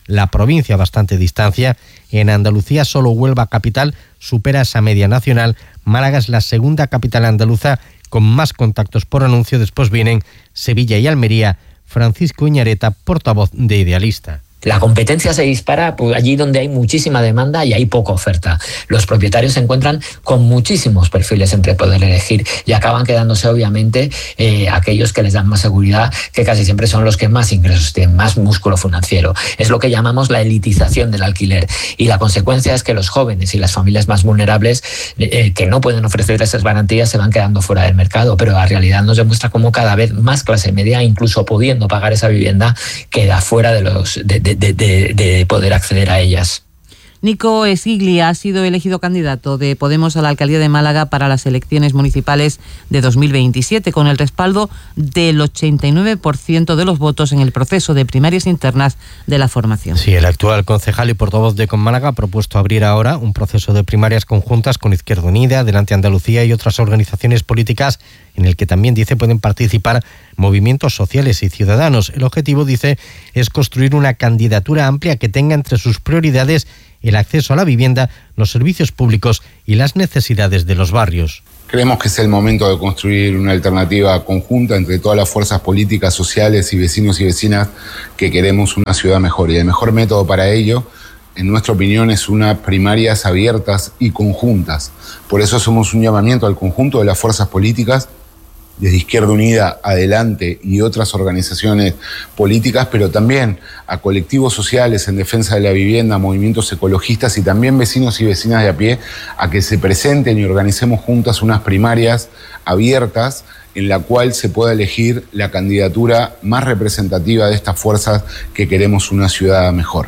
la provincia a bastante distancia. En Andalucía solo Huelva capital supera esa media nacional. Málaga es la segunda capital andaluza con más contactos por anuncio. Después vienen Sevilla y Almería. Francisco Iñareta, portavoz de Idealista. La competencia se dispara pues, allí donde hay muchísima demanda y hay poca oferta. Los propietarios se encuentran con muchísimos perfiles entre poder elegir y acaban quedándose obviamente eh, aquellos que les dan más seguridad, que casi siempre son los que más ingresos tienen, más músculo financiero. Es lo que llamamos la elitización del alquiler y la consecuencia es que los jóvenes y las familias más vulnerables eh, que no pueden ofrecer esas garantías se van quedando fuera del mercado, pero la realidad nos demuestra cómo cada vez más clase media, incluso pudiendo pagar esa vivienda, queda fuera de los de, de De, de, de poder acceder a ellas. Nico Esguiglia ha sido elegido candidato de Podemos a la alcaldía de Málaga para las elecciones municipales de dos mil veintisiete, con el respaldo del ochenta y nueve por ciento de los votos en el proceso de primarias internas de la formación. Sí, el actual concejal y portavoz de Con Málaga ha propuesto abrir ahora un proceso de primarias conjuntas con Izquierda Unida, Adelante Andalucía y otras organizaciones políticas, en el que también dice pueden participar movimientos sociales y ciudadanos. El objetivo, dice, es construir una candidatura amplia que tenga entre sus prioridades el acceso a la vivienda, los servicios públicos y las necesidades de los barrios. Creemos que es el momento de construir una alternativa conjunta entre todas las fuerzas políticas, sociales y vecinos y vecinas que queremos una ciudad mejor. Y el mejor método para ello, en nuestra opinión, es unas primarias abiertas y conjuntas. Por eso hacemos un llamamiento al conjunto de las fuerzas políticas, desde Izquierda Unida, Adelante y otras organizaciones políticas, pero también a colectivos sociales en defensa de la vivienda, movimientos ecologistas y también vecinos y vecinas de a pie, a que se presenten y organicemos juntas unas primarias abiertas en la cual se pueda elegir la candidatura más representativa de estas fuerzas que queremos una ciudad mejor.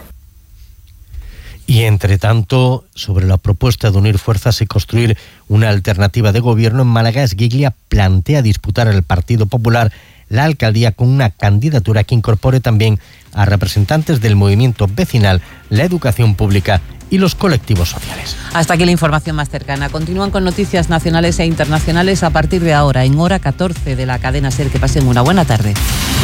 Y, entre tanto, sobre la propuesta de unir fuerzas y construir una alternativa de gobierno en Málaga, Esguiglia plantea disputar al Partido Popular la alcaldía con una candidatura que incorpore también a representantes del movimiento vecinal, la educación pública y los colectivos sociales. Hasta aquí la información más cercana. Continúan con noticias nacionales e internacionales a partir de ahora, en hora catorce de la cadena SER. Que pasen una buena tarde.